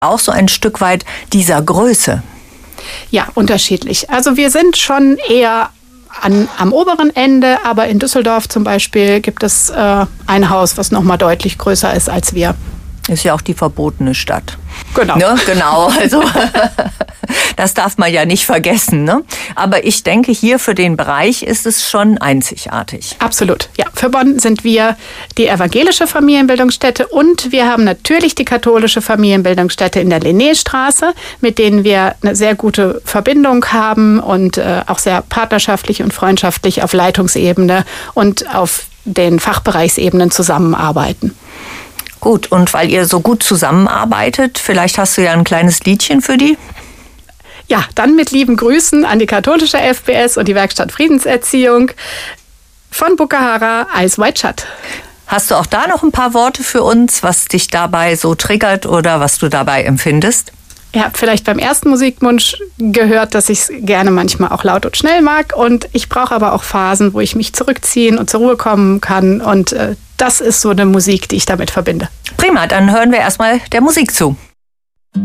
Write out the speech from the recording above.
auch so ein Stück weit dieser Größe? Ja, unterschiedlich. Also wir sind schon eher am oberen Ende, aber in Düsseldorf zum Beispiel gibt es ein Haus, was noch mal deutlich größer ist als wir. Ist ja auch die verbotene Stadt. Genau. Ne? Genau, also das darf man ja nicht vergessen. Ne? Aber ich denke, hier für den Bereich ist es schon einzigartig. Absolut, ja. Für Bonn sind wir die evangelische Familienbildungsstätte und wir haben natürlich die katholische Familienbildungsstätte in der Linnéstraße, mit denen wir eine sehr gute Verbindung haben und auch sehr partnerschaftlich und freundschaftlich auf Leitungsebene und auf den Fachbereichsebenen zusammenarbeiten. Gut, und weil ihr so gut zusammenarbeitet, vielleicht hast du ja ein kleines Liedchen für die? Ja, dann mit lieben Grüßen an die katholische FBS und die Werkstatt Friedenserziehung von Bukahara, Eyes Wide Shut. Hast du auch da noch ein paar Worte für uns, was dich dabei so triggert oder was du dabei empfindest? Ihr habt vielleicht beim ersten Musikwunsch gehört, dass ich es gerne manchmal auch laut und schnell mag. Und ich brauche aber auch Phasen, wo ich mich zurückziehen und zur Ruhe kommen kann. Und das ist so eine Musik, die ich damit verbinde. Prima, dann hören wir erstmal der Musik zu.